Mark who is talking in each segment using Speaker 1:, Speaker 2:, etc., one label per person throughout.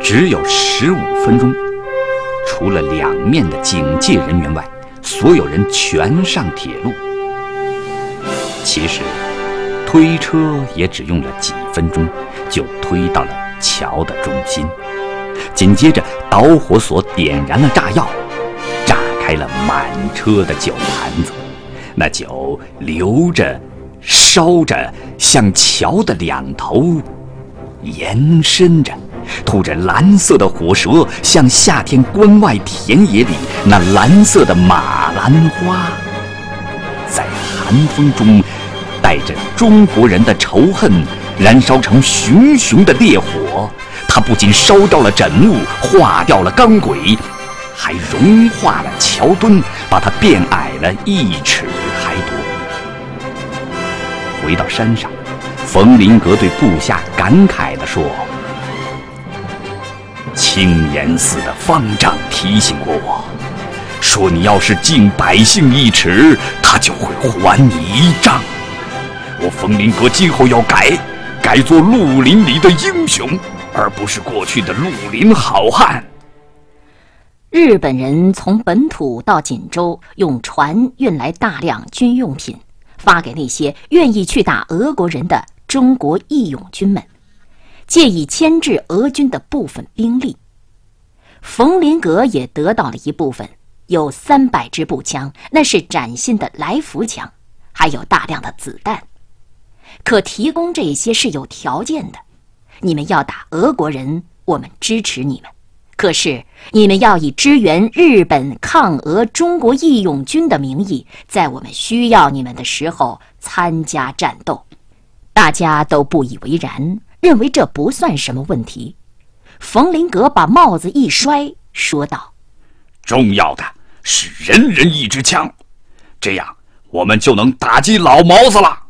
Speaker 1: 只有15分钟，除了两面的警戒人员外，所有人全上铁路。其实推车也只用了几分钟，就推到了桥的中心。紧接着导火索点燃了炸药，炸开了满车的酒坛子，那酒流着烧着，向桥的两头延伸着，吐着蓝色的火舌，像夏天关外田野里那蓝色的马兰花，在寒风中带着中国人的仇恨，燃烧成熊熊的烈火。它不仅烧掉了枕木，化掉了钢轨，还融化了桥墩，把它变矮了1尺还多。回到山上，冯林格对部下感慨地说：青岩寺的方丈提醒过我，说你要是敬百姓1尺，他就会还你1丈。我冯林格今后要改做绿林里的英雄，而不是过去的绿林好汉。
Speaker 2: 日本人从本土到锦州，用船运来大量军用品，发给那些愿意去打俄国人的中国义勇军们，借以牵制俄军的部分兵力。冯林格也得到了一部分，有300支步枪，那是崭新的来福枪，还有大量的子弹。可提供这些是有条件的，你们要打俄国人，我们支持你们，可是你们要以支援日本抗俄中国义勇军的名义，在我们需要你们的时候参加战斗。大家都不以为然，认为这不算什么问题。冯林格把帽子一摔，说道：
Speaker 1: 重要的是人人一支枪，这样我们就能打击老毛子了。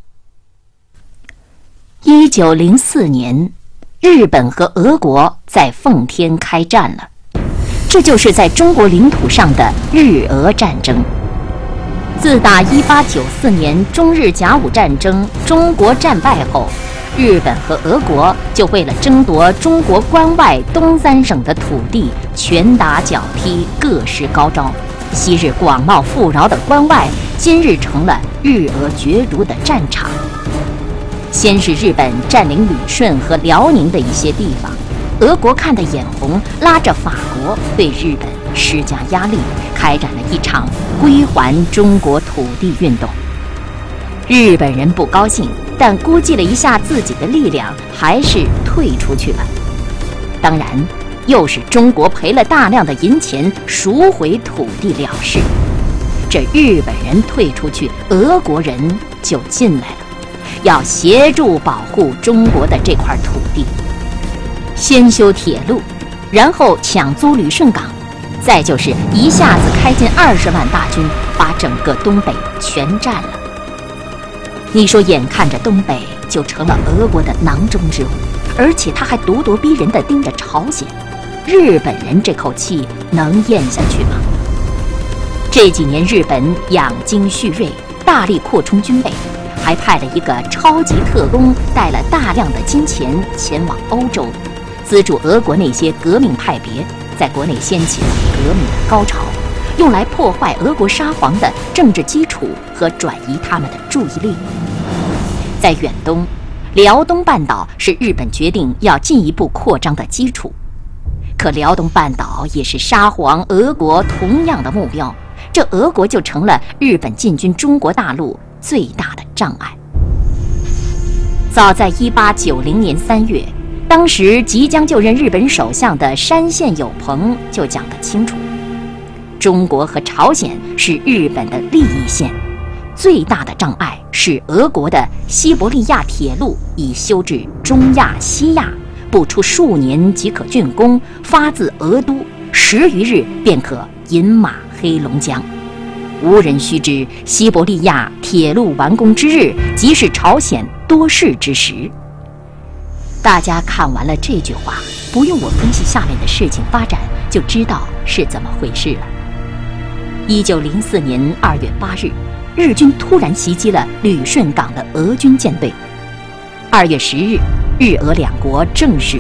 Speaker 2: 1904年，日本和俄国在奉天开战了，这就是在中国领土上的日俄战争。自打1894年中日甲午战争中国战败后，日本和俄国就为了争夺中国关外东3省的土地，拳打脚踢，各施高招。昔日广袤富饶的关外，今日成了日俄角逐的战场。先是日本占领旅顺和辽宁的一些地方，俄国看得眼红，拉着法国对日本施加压力，开展了一场归还中国土地运动。日本人不高兴，但估计了一下自己的力量，还是退出去了。当然，又是中国赔了大量的银钱赎回土地了事。这日本人退出去，俄国人就进来了，要协助保护中国的这块土地。先修铁路，然后抢租旅顺港，再就是一下子开进20万大军，把整个东北全占了。你说眼看着东北就成了俄国的囊中之物，而且他还咄咄逼人地盯着朝鲜，日本人这口气能咽下去吗？这几年日本养精蓄锐，大力扩充军备，还派了一个超级特工，带了大量的金钱前往欧洲，资助俄国那些革命派别，在国内掀起了革命的高潮，用来破坏俄国沙皇的政治基础和转移他们的注意力。在远东，辽东半岛是日本决定要进一步扩张的基础，可辽东半岛也是沙皇俄国同样的目标，这俄国就成了日本进军中国大陆最大的障碍。早在1890年3月，当时即将就任日本首相的山县有朋就讲得清楚，中国和朝鲜是日本的利益线，最大的障碍是俄国的西伯利亚铁路已修至中亚、西亚，不出数年即可竣工，发自俄都，10余日便可饮马黑龙江。无人须知，西伯利亚铁路完工之日，即是朝鲜多事之时。大家看完了这句话，不用我分析下面的事情发展，就知道是怎么回事了。1904年2月8日，日军突然袭击了旅顺港的俄军舰队。2月10日，日俄两国正式